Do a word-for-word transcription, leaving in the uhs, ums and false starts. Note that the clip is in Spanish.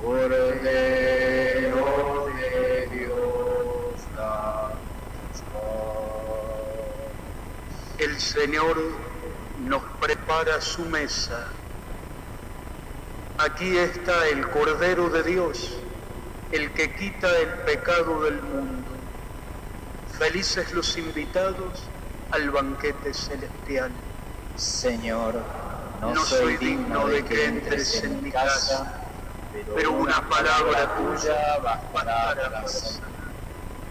Cordero de Dios, danos paz. El Señor nos prepara su mesa. Aquí está el Cordero de Dios, el que quita el pecado del mundo. Felices los invitados al banquete celestial. Señor, no, No soy soy digno de que entres en mi casa, pero una palabra tuya bastará para salvarme.